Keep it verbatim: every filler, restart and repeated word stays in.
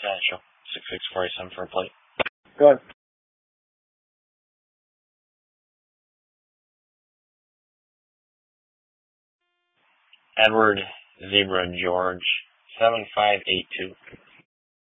Sancho. six six forty-seven for a plate. Go ahead. Edward Zebra George, seven five eight two.